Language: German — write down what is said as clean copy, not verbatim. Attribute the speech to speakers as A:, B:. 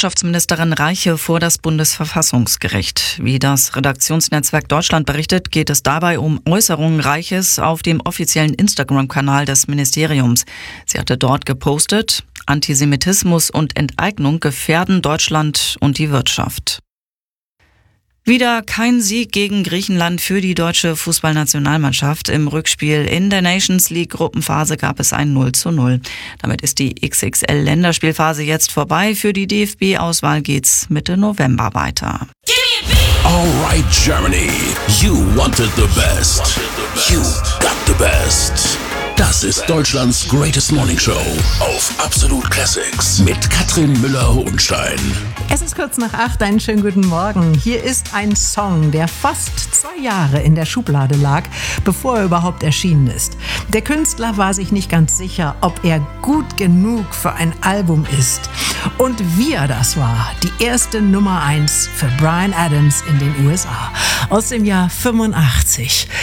A: Wirtschaftsministerin Reiche vor das Bundesverfassungsgericht. Wie das Redaktionsnetzwerk Deutschland berichtet, geht es dabei um Äußerungen Reiches auf dem offiziellen Instagram-Kanal des Ministeriums. Sie hatte dort gepostet: Antisemitismus und Enteignung gefährden Deutschland und die Wirtschaft. Wieder kein Sieg gegen Griechenland für die deutsche Fußballnationalmannschaft. Im Rückspiel in der Nations League Gruppenphase gab es ein 0:0. Damit ist die XXL-Länderspielphase jetzt vorbei. Für die DFB-Auswahl geht's Mitte November weiter.
B: Alright Germany, you wanted the best. You got the best. Das ist Deutschlands Greatest Morning Show auf Absolut Classics mit Katrin Müller-Hohenstein.
C: Es ist kurz nach 8, einen schönen guten Morgen. Hier ist ein Song, der fast 2 Jahre in der Schublade lag, bevor er überhaupt erschienen ist. Der Künstler war sich nicht ganz sicher, ob er gut genug für ein Album ist. Und wie er das war, die erste Nummer 1 für Bryan Adams in den USA. Aus dem Jahr 85.